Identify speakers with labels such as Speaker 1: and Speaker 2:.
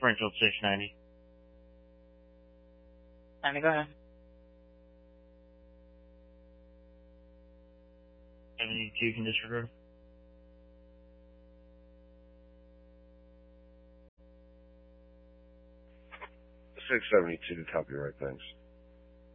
Speaker 1: Springfield 690.
Speaker 2: 90, go ahead.
Speaker 1: 72 can disregard.
Speaker 3: 672, copyright, thanks.